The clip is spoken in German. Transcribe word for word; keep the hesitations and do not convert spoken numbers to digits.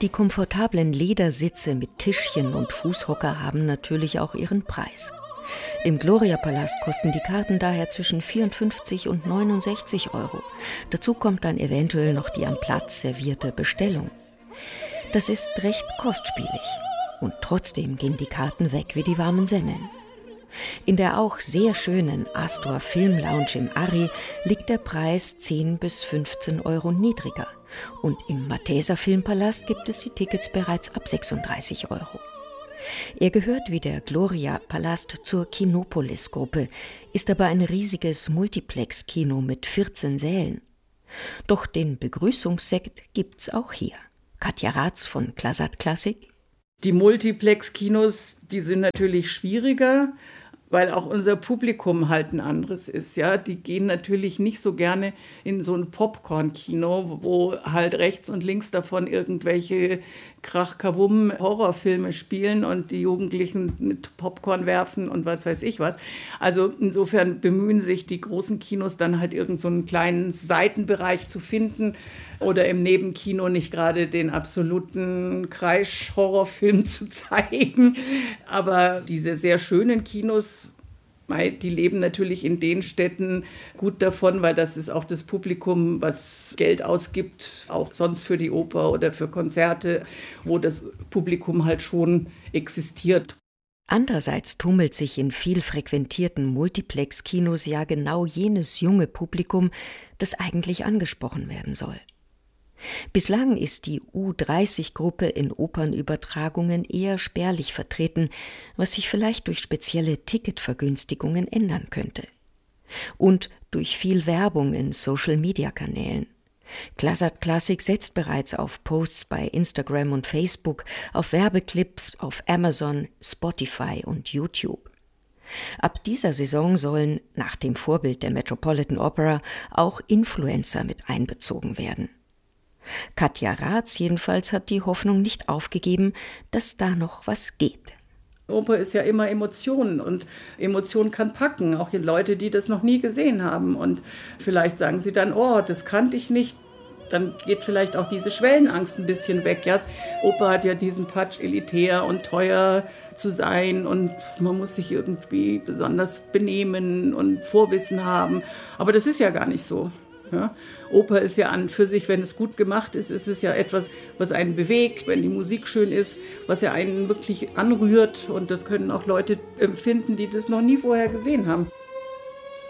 Die komfortablen Ledersitze mit Tischchen und Fußhocker haben natürlich auch ihren Preis. Im Gloria-Palast kosten die Karten daher zwischen vierundfünfzig und neunundsechzig Euro. Dazu kommt dann eventuell noch die am Platz servierte Bestellung. Das ist recht kostspielig. Und trotzdem gehen die Karten weg wie die warmen Semmeln. In der auch sehr schönen Astor Film Lounge im Arri liegt der Preis zehn bis fünfzehn Euro niedriger. Und im Malteser Filmpalast gibt es die Tickets bereits ab sechsunddreißig Euro. Er gehört wie der Gloria-Palast zur Kinopolis-Gruppe, ist aber ein riesiges Multiplex-Kino mit vierzehn Sälen. Doch den Begrüßungssekt gibt's auch hier. Katja Ratz von Klasat Klassik. Die Multiplex-Kinos, die sind natürlich schwieriger, weil auch unser Publikum halt ein anderes ist. Ja? Die gehen natürlich nicht so gerne in so ein Popcorn-Kino, wo halt rechts und links davon irgendwelche Krach-Kawum-Horrorfilme spielen und die Jugendlichen mit Popcorn werfen und was weiß ich was. Also insofern bemühen sich die großen Kinos dann halt irgend so einen kleinen Seitenbereich zu finden oder im Nebenkino nicht gerade den absoluten Kreisch-Horrorfilm zu zeigen. Aber diese sehr schönen Kinos, die leben natürlich in den Städten gut davon, weil das ist auch das Publikum, was Geld ausgibt, auch sonst für die Oper oder für Konzerte, wo das Publikum halt schon existiert. Andererseits tummelt sich in viel frequentierten Multiplex-Kinos ja genau jenes junge Publikum, das eigentlich angesprochen werden soll. Bislang ist die U dreißig Gruppe in Opernübertragungen eher spärlich vertreten, was sich vielleicht durch spezielle Ticketvergünstigungen ändern könnte. Und durch viel Werbung in Social-Media-Kanälen. Klasat Klassik setzt bereits auf Posts bei Instagram und Facebook, auf Werbeclips auf Amazon, Spotify und YouTube. Ab dieser Saison sollen, nach dem Vorbild der Metropolitan Opera, auch Influencer mit einbezogen werden. Katja Ratz jedenfalls hat die Hoffnung nicht aufgegeben, dass da noch was geht. Oper ist ja immer Emotionen und Emotion kann packen, auch Leute, die das noch nie gesehen haben. Und vielleicht sagen sie dann, oh, das kannte ich nicht. Dann geht vielleicht auch diese Schwellenangst ein bisschen weg. Ja? Oper hat ja diesen Touch, elitär und teuer zu sein und man muss sich irgendwie besonders benehmen und Vorwissen haben. Aber das ist ja gar nicht so. Ja, Oper ist ja an für sich, wenn es gut gemacht ist, ist es ja etwas, was einen bewegt, wenn die Musik schön ist, was ja einen wirklich anrührt. Und das können auch Leute empfinden, die das noch nie vorher gesehen haben.